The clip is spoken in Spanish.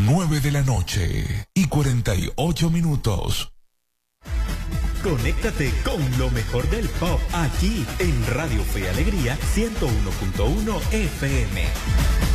9:48. Conéctate con lo mejor del pop aquí en Radio Fe y Alegría 101.1 FM.